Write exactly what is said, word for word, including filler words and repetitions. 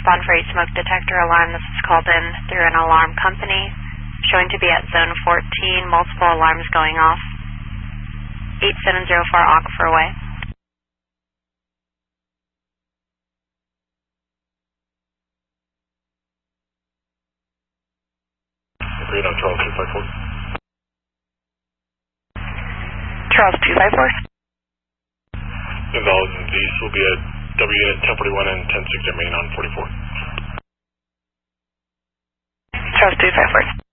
respond for a smoke detector alarm. This is called in through an alarm company, showing to be at zone fourteen, multiple alarms going off. eight seven zero four Aquifer Way. Agreed on Charles two five four. Charles two five four. Invalid, and these will be at W unit ten forty-one and ten sixty main on forty-four. Charles two five four.